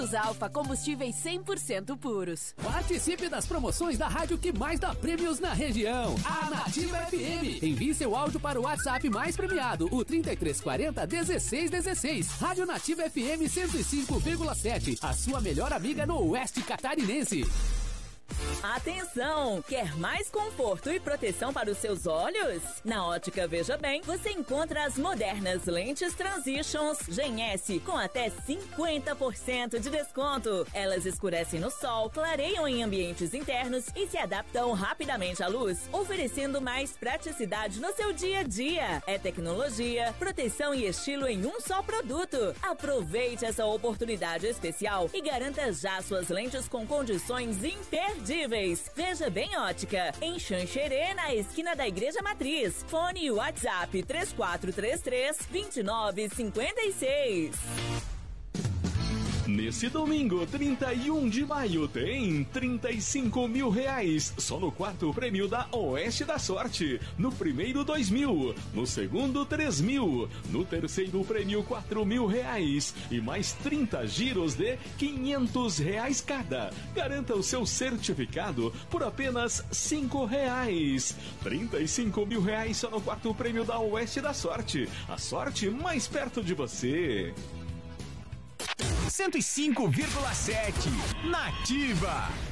Alfa, combustíveis 100% puros. Participe das promoções da rádio que mais dá prêmios na região. A Nativa FM. Envie seu áudio para o WhatsApp mais premiado, o 3340-1616. Rádio Nativa FM 105,7. A sua melhor amiga no Oeste Catarinense. Atenção! Quer mais conforto e proteção para os seus olhos? Na Ótica Veja Bem, você encontra as modernas lentes Transitions Gen S com até 50% de desconto. Elas escurecem no sol, clareiam em ambientes internos e se adaptam rapidamente à luz, oferecendo mais praticidade no seu dia a dia. É tecnologia, proteção e estilo em um só produto. Aproveite essa oportunidade especial e garanta já suas lentes com condições imperdíveis. Veja Bem Ótica, em Xanxerê, na esquina da Igreja Matriz. Fone e WhatsApp 3433-2956. Nesse domingo, 31 de maio, tem 35 mil reais só no quarto prêmio da Oeste da Sorte. No primeiro, 2 mil. No segundo, 3 mil. No terceiro prêmio, 4 mil reais. E mais 30 giros de 500 reais cada. Garanta o seu certificado por apenas 5 reais. 35 mil reais só no quarto prêmio da Oeste da Sorte. A sorte mais perto de você. 105,7 Nativa.